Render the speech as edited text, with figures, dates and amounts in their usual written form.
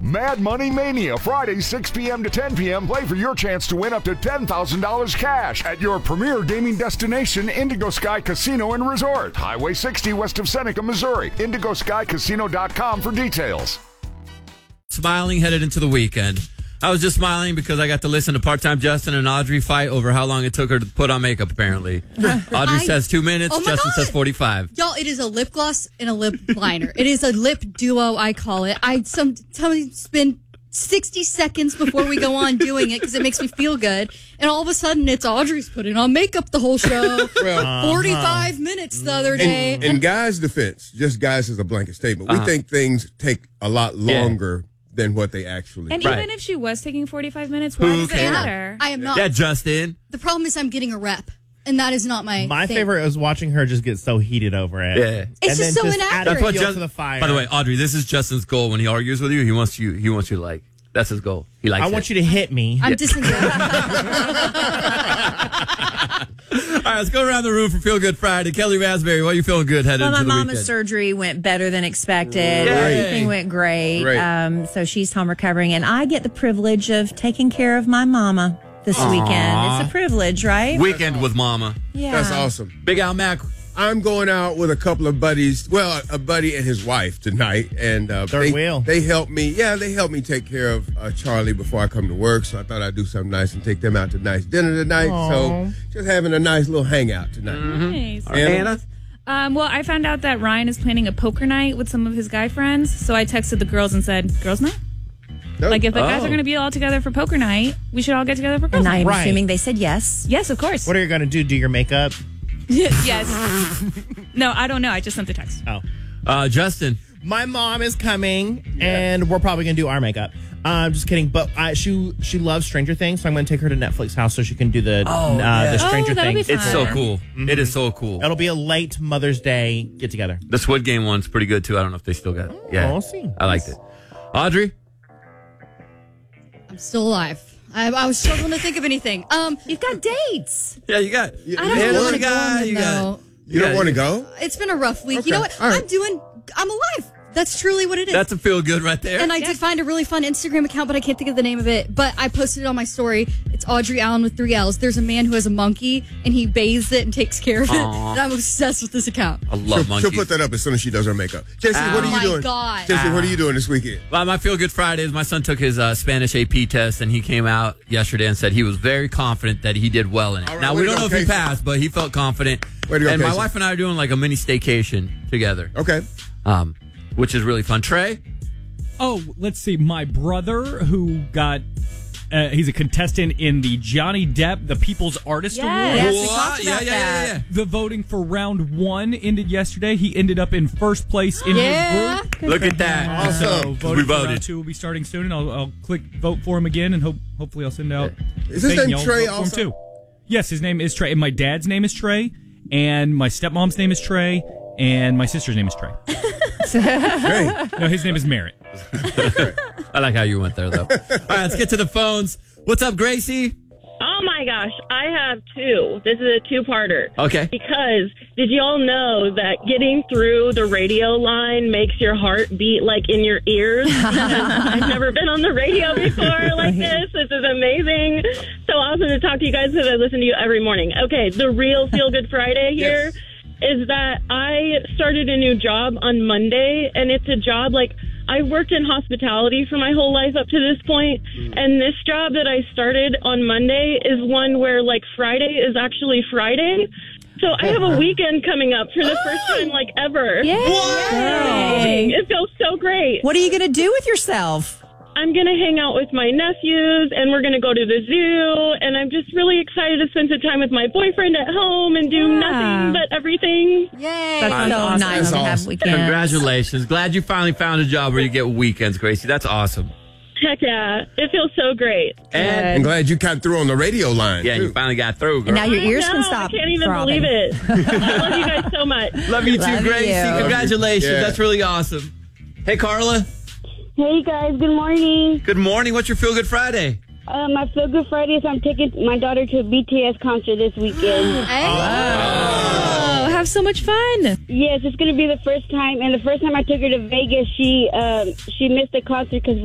Mad Money Mania, Friday, 6 p.m. to 10 p.m. Play for your chance to win up to $10,000 cash at your premier gaming destination, Indigo Sky Casino and Resort. Highway 60 west of Seneca, Missouri. IndigoSkyCasino.com for details. Smiling headed into the weekend. I was just smiling because I got to listen to Part-Time Justin and Audrey fight over how long it took her to put on makeup, apparently. Audrey says 2 minutes, Justin says 45. Y'all, it is a lip gloss and a lip liner. It is a lip duo, I call it. I sometimes spend 60 seconds before we go on doing it because it makes me feel good. And all of a sudden, it's Audrey's putting on makeup the whole show. 45 minutes the other day. In guys' defense, just guys as a blanket statement, we think things take a lot longer than what they actually And do. even if she was taking 45 minutes, why does it matter? I am not. Yeah, Justin. The problem is I'm getting a rep, and that is not my thing. favorite was watching her just get so heated over it. Yeah. It's just so inaccurate. That's what Just, to the fire. by the way, Audrey, this is Justin's goal when he argues with you. He wants you to like. That's his goal. He likes I want you to hit me. I'm disengaged. All right, let's go around the room for Feel Good Friday. Kelly Raspberry, why are you feeling good headed into Well, the my weekend? mama's surgery went better than expected. Yay. Everything went great. So she's home recovering, and I get the privilege of taking care of my mama this weekend. It's a privilege, right? Weekend with Mama. Yeah. That's awesome. Big Al Mac. I'm going out with a couple of buddies. Well, a buddy and his wife tonight, and Third wheel. They helped me. Yeah, they helped me take care of Charlie before I come to work. So I thought I'd do something nice and take them out to nice dinner tonight. So just having a nice little hangout tonight. Nice. Anna? Well, I found out that Ryan is planning a poker night with some of his guy friends. So I texted the girls and said, girls night? No. Like, if the guys are going to be all together for poker night, we should all get together for girls And I'm night. assuming they said yes. Yes, of course. What are you going to do? Do your makeup? Yes. No, I don't know. I just sent the text. Oh. Justin. My mom is coming, and we're probably going to do our makeup. Just kidding. But she loves Stranger Things, so I'm going to take her to Netflix house so she can do the Stranger that'll be Things. fun. It's so cool. It is so cool. It'll be a late Mother's Day get-together. The Squid Game one's pretty good, too. I don't know if they still got it. Yeah. We'll see. I liked it. Audrey? I'm still alive. I was struggling to think of anything. You've got dates. Yeah, you got. I don't Hannah, want to you go got. on them, You got. though. You don't want to go? It's been a rough week. Okay. You know what? All right. I'm alive. That's truly what it is. That's a feel good right there. And I did find a really fun Instagram account, but I can't think of the name of it. But I posted it on my story. It's Audrey Allen with 3 L's. There's a man who has a monkey, and he bathes it and takes care of it. And I'm obsessed with this account. I love monkeys. She'll put that up as soon as she does her makeup. Jesse, what are you my doing? God. Jesse, what are you doing this weekend? Well, my Feel Good Friday is my son took his Spanish AP test, and he came out yesterday and said he was very confident that he did well in it. All right, now, way we to don't go, know if he Casey. passed, but he felt confident. Way to go, and my Casey. wife and I are doing like a mini staycation together, Okay. which is really fun. Trey? Oh, let's see. My brother, who got, he's a contestant in the Johnny Depp, the People's Artist Award. Yes, we What? talked about that. The voting for round 1 ended yesterday. He ended up in first place in his group. Look at that. So Awesome. voting We for round voted. 2 will be starting soon, and I'll click vote for him again, and hopefully I'll send out. Is his thing, name y'all Trey vote for him also? too. Yes, his name is Trey. And my dad's name is Trey, and my stepmom's name is Trey, and my sister's name is Trey. Hey. No, his name is Merritt. I like how you went there, though. All right, let's get to the phones. What's up, Gracie? Oh my gosh, I have two. This is a two-parter. Okay. Because did you all know that getting through the radio line makes your heart beat like in your ears? I've never been on the radio before like this. This is amazing. So awesome to talk to you guys because I listen to you every morning. Okay, the real Feel Good Friday here is that I started a new job on Monday, and it's a job like I worked in hospitality for my whole life up to this point, and this job that I started on Monday is one where, like, Friday is actually Friday. So I have a weekend coming up for the first time, like, ever. Yay. It feels so great. What are you going to do with yourself? I'm going to hang out with my nephews, and we're going to go to the zoo, and I'm just really excited to spend some time with my boyfriend at home and do nothing but everything. Yay. That's so awesome. nice That's to have awesome. weekends. Congratulations. Glad you finally found a job where you get weekends, Gracie. That's awesome. Heck yeah. It feels so great. And I'm glad you got through on the radio line. yeah, too. you finally got through, girl. And now your ears I can know, stop I can't even throbbing. believe it. I love you guys so much. Love you too, Love Gracie. you. Congratulations. Yeah. That's really awesome. Hey, Carla. Hey guys, good morning. Good morning. What's your Feel Good Friday? My Feel Good Friday is I'm taking my daughter to a BTS concert this weekend. Oh, have so much fun. Yes, it's going to be the first time, and the first time I took her to Vegas, she missed the concert because